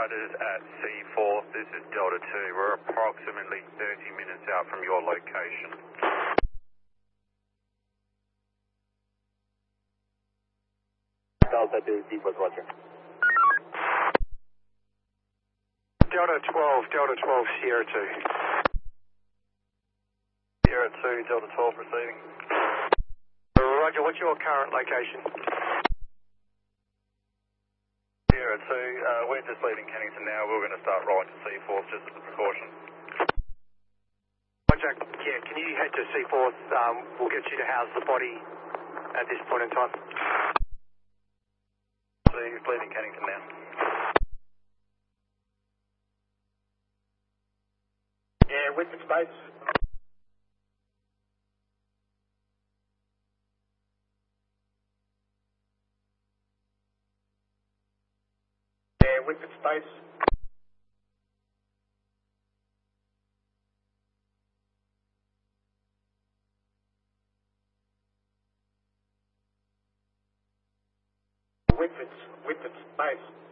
Riders at C4, this is Delta 2. We're approximately 30 minutes out from your location. Delta 2, C4, Roger. Delta 12, Sierra 2. Sierra 2, Delta 12 receiving. Roger, what's your current location? Sierra 2, we're just leaving Kennington now. We're going to start rolling to C4 just as a precaution. Roger, yeah, can you head to C4th? We'll get you to house the body at this point in time. Leaving Kennington now. Yeah, with the space. Yeah, with the space. With its space.